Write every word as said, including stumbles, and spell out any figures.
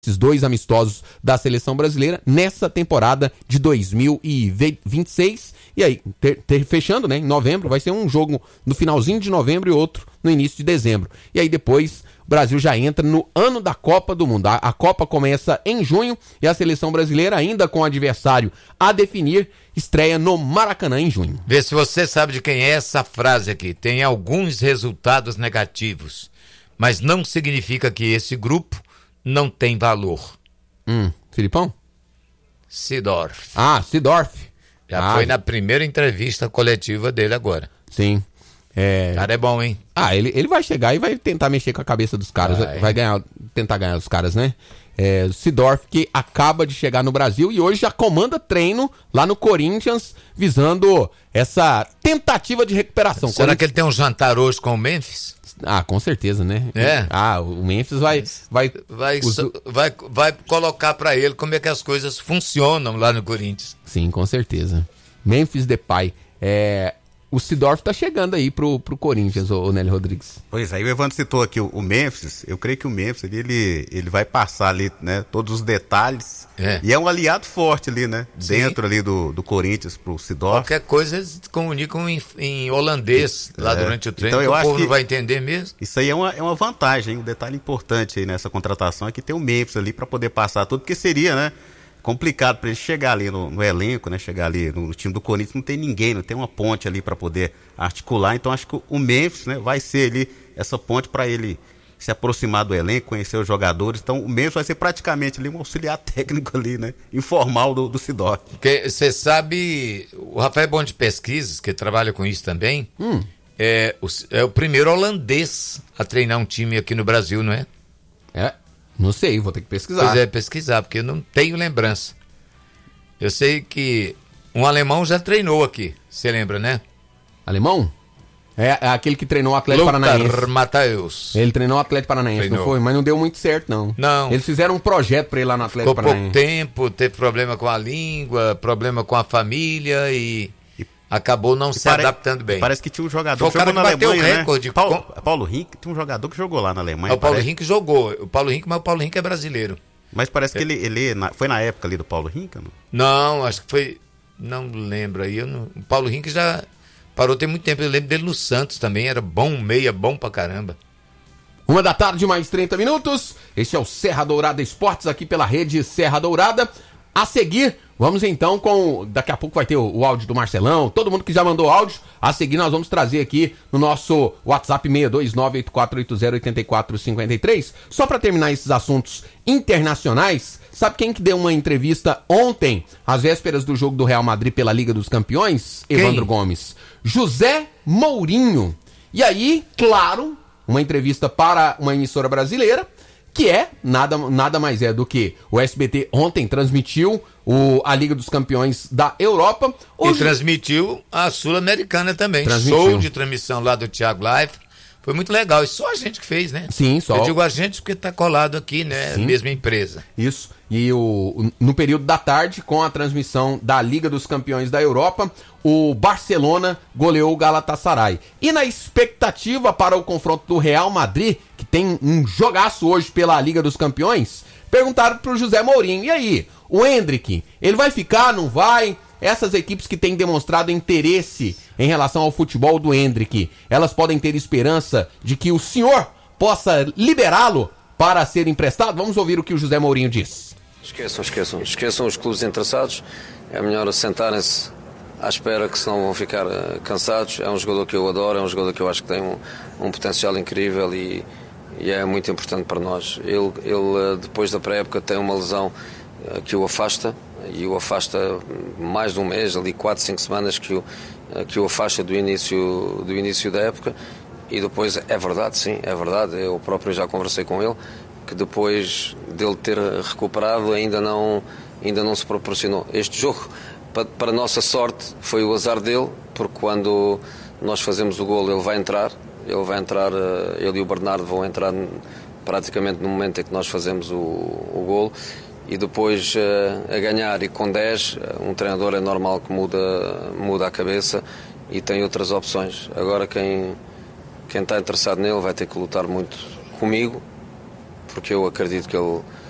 esses dois amistosos da seleção brasileira nessa temporada de dois mil e vinte e seis. E aí, ter, ter, fechando, né, em novembro, vai ser um jogo no finalzinho de novembro e outro no início de dezembro. E aí depois o Brasil já entra no ano da Copa do Mundo. A, a Copa começa em junho e a seleção brasileira, ainda com o adversário a definir, estreia no Maracanã em junho. Vê se você sabe de quem é essa frase aqui. Tem alguns resultados negativos, mas não significa que esse grupo não tem valor. Hum, Filipão? Seedorf. Ah, Seedorf. Já ah, foi na primeira entrevista coletiva dele agora. Sim. É... O cara é bom, hein? Ah, ele, ele vai chegar e vai tentar mexer com a cabeça dos caras. Vai, vai ganhar, tentar ganhar os caras, né? É, o Seedorf, que acaba de chegar no Brasil e hoje já comanda treino lá no Corinthians, visando essa tentativa de recuperação. Será Corinthians... que ele tem um jantar hoje com o Memphis? Ah, com certeza, né? É. Ah, o Memphis vai... Vai, vai, os... vai, vai colocar pra ele como é que as coisas funcionam lá no Corinthians. Sim, com certeza. Memphis Depay. É... O Seedorf tá chegando aí pro, pro Corinthians, o Nélio Rodrigues. Pois é, o Evandro citou aqui o, o Memphis. Eu creio que o Memphis ele, ele vai passar ali, né, todos os detalhes. É. E é um aliado forte ali, né? Sim. Dentro ali do, do Corinthians pro Seedorf. Qualquer coisa eles comunicam em, em holandês lá é. durante o treino, então, eu que acho o povo que não vai entender mesmo. Isso aí é uma, é uma vantagem, um detalhe importante aí nessa contratação é que tem o Memphis ali para poder passar tudo, porque seria, né? Complicado para ele chegar ali no, no elenco, né? Chegar ali no, no time do Corinthians, não tem ninguém, não tem uma ponte ali para poder articular. Então acho que o Memphis, né, vai ser ali essa ponte para ele se aproximar do elenco, conhecer os jogadores. Então o Memphis vai ser praticamente ali um auxiliar técnico ali, né? Informal do, do Seedorf. Porque você sabe, o Rafael é bom de pesquisas, que trabalha com isso também. Hum. É, o, é o primeiro holandês a treinar um time aqui no Brasil, não é? É. Não sei, vou ter que pesquisar. Pois é, pesquisar, porque eu não tenho lembrança. Eu sei que um alemão já treinou aqui, você lembra, né? Alemão? É, é aquele que treinou o Atlético Paranaense. Lothar Matthäus. Ele treinou o Atlético Paranaense, treinou. Não foi? Mas não deu muito certo, não. Não. Eles fizeram um projeto pra ele lá no Atlético Ficou Paranaense. Ficou pouco tempo, teve problema com a língua, problema com a família e... acabou não e se pare... adaptando bem. Parece que tinha um jogador que jogou na Alemanha, né? Recorde. Paulo, Paulo Rink, tinha um jogador que jogou lá na Alemanha. O Paulo parece... Rink jogou. O Paulo Rink, mas o Paulo Rink é brasileiro. Mas parece que ele, ele foi na época ali do Paulo Rink, não? Não, acho que foi... Não lembro aí. Eu não... O Paulo Rink já parou tem muito tempo. Eu lembro dele no Santos também. Era bom, meia, bom pra caramba. Uma da tarde, mais trinta minutos. Este é o Serra Dourada Esportes, aqui pela rede Serra Dourada. A seguir, vamos então com... Daqui a pouco vai ter o, o áudio do Marcelão. Todo mundo que já mandou áudio. A seguir nós vamos trazer aqui no nosso WhatsApp seis dois nove oito quatro oito zero oito quatro cinco três. Só para terminar esses assuntos internacionais, sabe quem que deu uma entrevista ontem, às vésperas do jogo do Real Madrid pela Liga dos Campeões? Quem? Evandro Gomes. José Mourinho. E aí, claro, uma entrevista para uma emissora brasileira, que é, nada, nada mais é do que o S B T ontem transmitiu o, a Liga dos Campeões da Europa. Hoje... E transmitiu a Sul-Americana também. Show de transmissão lá do Thiago Live. Foi muito legal. E só a gente que fez, né? Sim, só. Eu digo a gente porque tá colado aqui, né? Sim. Mesma empresa. Isso. E o, no período da tarde, com a transmissão da Liga dos Campeões da Europa, o Barcelona goleou o Galatasaray. E na expectativa para o confronto do Real Madrid, que tem um jogaço hoje pela Liga dos Campeões, perguntaram pro José Mourinho, e aí, o Endrick, ele vai ficar, não vai? Essas equipes que têm demonstrado interesse em relação ao futebol do Endrick, elas podem ter esperança de que o senhor possa liberá-lo para ser emprestado? Vamos ouvir o que o José Mourinho diz. Esqueçam, esqueçam, esqueçam os clubes interessados. É melhor sentarem-se à espera, que senão vão ficar uh, cansados. É um jogador que eu adoro, é um jogador que eu acho que tem um, um potencial incrível e, e é muito importante para nós. Ele, ele uh, depois da pré-época, tem uma lesão uh, que o afasta, e o afasta mais de um mês, ali quatro, cinco semanas que o, uh, que o afasta do início, do início da época. E depois, é verdade, sim, é verdade, eu próprio já conversei com ele, que depois dele ter recuperado ainda não, ainda não se proporcionou. Este jogo, para, para nossa sorte, foi o azar dele, porque quando nós fazemos o golo ele vai entrar, ele vai entrar, ele e o Bernardo vão entrar praticamente no momento em que nós fazemos o, o golo, e depois a ganhar e com dez, um treinador é normal que muda, muda a cabeça e tem outras opções. Agora quem, quem está interessado nele vai ter que lutar muito comigo, porque eu acredito que ele